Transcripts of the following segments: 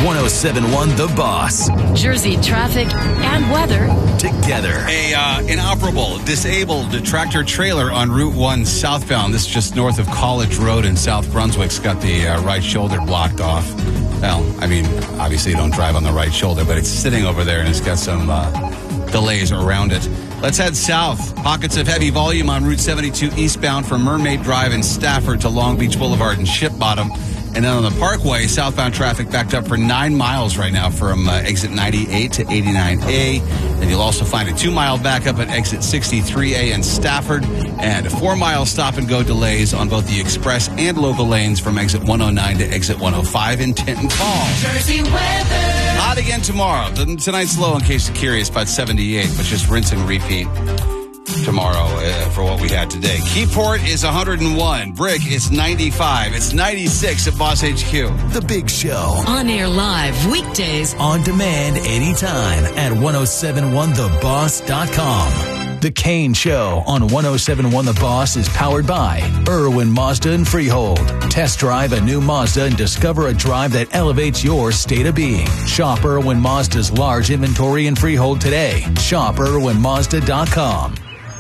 1071 The Boss. Jersey traffic and weather together. A inoperable, disabled tractor trailer on Route 1 southbound. This is just north of College Road in South Brunswick's got the right shoulder blocked off. Well, I mean, obviously you don't drive on the right shoulder, but it's sitting over there and it's got some delays around it. Let's head south. Pockets of heavy volume on Route 72 eastbound from Mermaid Drive in Stafford to Long Beach Boulevard and Ship Bottom. And then on the Parkway, southbound traffic backed up for 9 miles right now from exit 98 to 89A. And you'll also find a 2-mile backup at exit 63A in Stafford and 4-mile stop-and-go delays on both the express and local lanes from exit 109 to exit 105 in Tinton Falls. Jersey weather. Hot again tomorrow. Tonight's low, in case you're curious, about 78, but just rinse and repeat tomorrow for what we had today. Keyport is 101. Brick is 95. It's 96 at Boss HQ. The Big Show. on air live weekdays. On demand anytime at 1071theboss.com. The Kane Show on 1071 The Boss is powered by Irwin Mazda and Freehold. Test drive a new Mazda and discover a drive that elevates your state of being. Shop Irwin Mazda's large inventory in Freehold today. Shop IrwinMazda.com.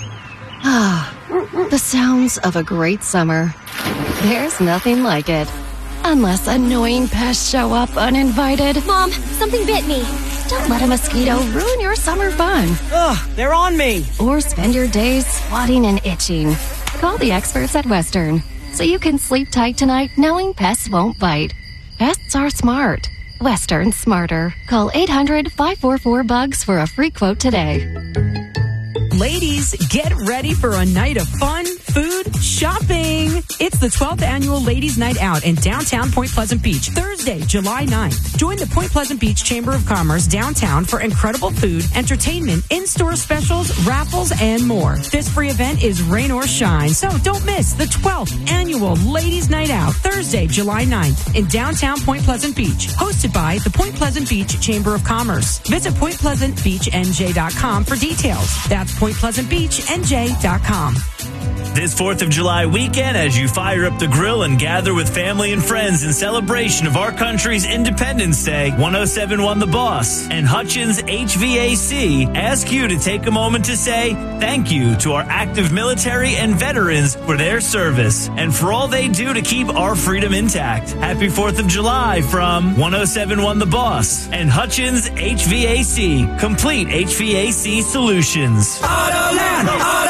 The sounds of a great summer. There's nothing like it. Unless annoying pests show up uninvited. Mom, something bit me. Don't let a mosquito ruin your summer fun. Ugh, they're on me. Or spend your days swatting and itching. Call the experts at Western so you can sleep tight tonight knowing pests won't bite. Pests are smart. Western smarter. Call 800-544-BUGS for a free quote today. Ladies, get ready for a night of fun, food, shopping. It's the 12th annual Ladies Night Out in downtown Point Pleasant Beach, Thursday, July 9th. Join the Point Pleasant Beach Chamber of Commerce downtown for incredible food, entertainment, in-store specials, raffles, and more. This free event is rain or shine, so don't miss the 12th annual Ladies Night Out, Thursday, July 9th in downtown Point Pleasant Beach, hosted by the Point Pleasant Beach Chamber of Commerce. Visit PointPleasantBeachNJ.com for details. That's PointPleasantBeachNJ.com. This 4th of July weekend, as you fire up the grill and gather with family and friends in celebration of our country's Independence Day, 1071 The Boss and Hutchins HVAC ask you to take a moment to say thank you to our active military and veterans for their service and for all they do to keep our freedom intact. Happy 4th of July from 1071 The Boss and Hutchins HVAC, complete HVAC solutions. Autoland,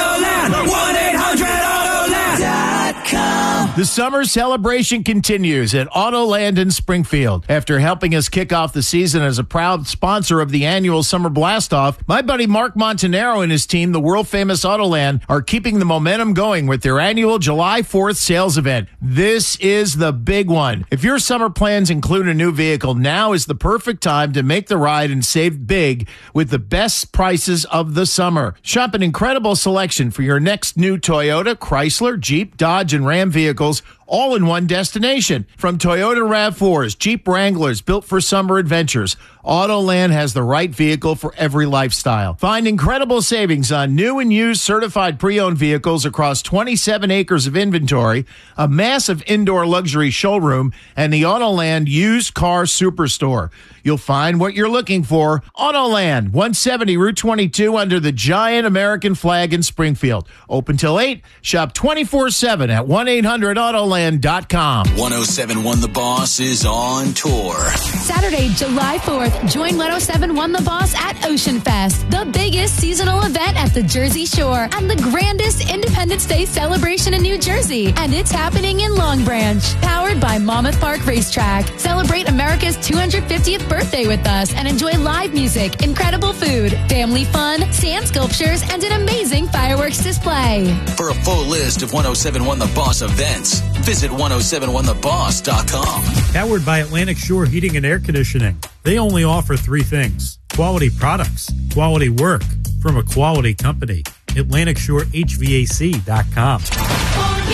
1-800-AUTOLAND.com. The summer celebration continues at Autoland in Springfield. After helping us kick off the season as a proud sponsor of the annual Summer Blast-Off, my buddy Mark Montanaro and his team, the world-famous Autoland, are keeping the momentum going with their annual July 4th sales event. This is the big one. If your summer plans include a new vehicle, now is the perfect time to make the ride and save big with the best prices of the summer. Shop an incredible selection for your next new Toyota, Chrysler, Jeep, Dodge, and Ram vehicles, all in one destination. From Toyota RAV4s, Jeep Wranglers built for summer adventures, Autoland has the right vehicle for every lifestyle. Find incredible savings on new and used certified pre-owned vehicles across 27 acres of inventory, a massive indoor luxury showroom, and the Autoland Used Car Superstore. You'll find what you're looking for. Autoland, 170 Route 22 under the giant American flag in Springfield. Open till 8. Shop 24/7 at 1-800-AUTOLAND.com. 1071 The Boss is on tour. Saturday, July 4th, join 1071 The Boss at Ocean Fest, the biggest seasonal event at the Jersey Shore and the grandest Independence Day celebration in New Jersey. And it's happening in Long Branch. Powered by Monmouth Park Racetrack. Celebrate America's 250th birthday with us and enjoy live music, incredible food, family fun, sand sculptures, and an amazing fireworks display. For a full list of 1071 The Boss events, visit 1071theboss.com. Powered by Atlantic Shore Heating and Air Conditioning. They only offer 3 things: quality products, quality work from a quality company. AtlanticShoreHVAC.com.